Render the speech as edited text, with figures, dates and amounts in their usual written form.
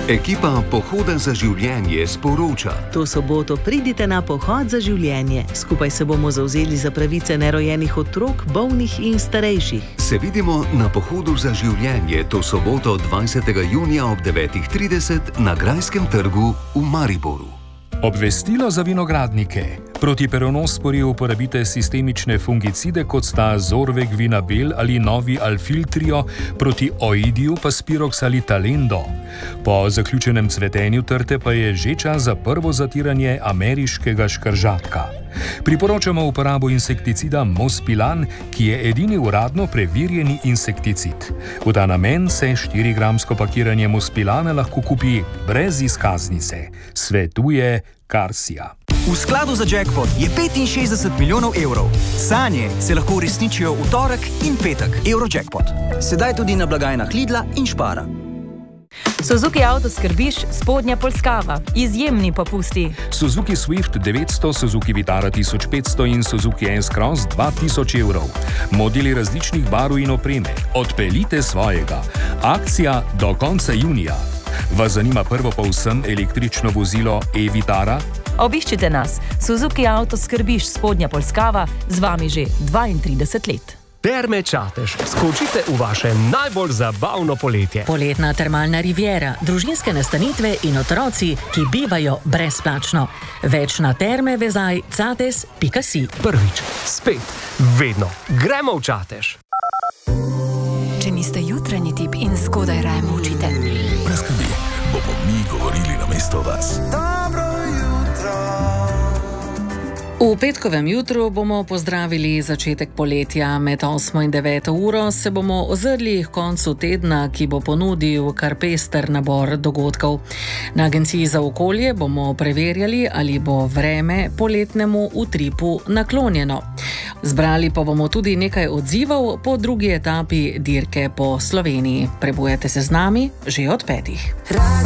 Ekipa Pohoda za življenje sporoča. To soboto pridite na Pohod za življenje. Skupaj se bomo zavzeli za pravice nerojenih otrok, bolnih in starejših. Se vidimo na Pohodu za življenje to soboto 20. junija ob 9:30 na Grajskem trgu v Mariboru. Obvestilo za vinogradnike. Proti peronosporju uporabite sistemične fungicide, kot sta Zorvec Vinabel ali novi Alfiltrio, proti oidiju pa Spirox ali Talendo. Po zaključenem cvetenju trte pa je že čas za prvo zatiranje ameriškega škržatka. Priporočamo uporabo insekticida Mospilan, ki je edini uradno preverjeni insekticid. V ta namen se 4-gramsko pakiranje Mospilana lahko kupi brez izkaznice. Svetuje Karsija. V skladu za jackpot je 65 milijonov evrov. Sanje se lahko uresničijo v torek in petek. Eurojackpot. Sedaj tudi na blagajnah Lidla in Spara. Suzuki Auto skrbiš, Spodnja Polskava. Izjemni popusti. Suzuki Swift 900, Suzuki Vitara 1500 in Suzuki S-Cross 2000 evrov. Modeli različnih barv in opreme. Odpeljite svojega. Akcija do konca junija. Vas zanima prvo povsem električno vozilo e-Vitara? Obiščite nas. Suzuki Auto skrbiš, Spodnja Polskava, z vami že 32 let. Terme Čatež. Skočite v vaše najbolj zabavno poletje. Poletna termalna riviera, družinske nastanitve in otroci, ki bivajo brezplačno. Več na termevezaj.cates.si. Prvič, spet, vedno. Gremo v Čatež. Če niste jutranji tip in zgodaj raje molčite. Brez skrbi, bomo mi govorili namesto vas. V petkovem jutru bomo pozdravili začetek poletja. Med 8 in 9 uro se bomo ozrli k koncu tedna, ki bo ponudil kar pester nabor dogodkov. Na Agenciji za okolje bomo preverjali, ali bo vreme poletnemu utripu naklonjeno. Zbrali pa bomo tudi nekaj odzivov po drugi etapi dirke po Sloveniji. Prebujete se z nami že od 5.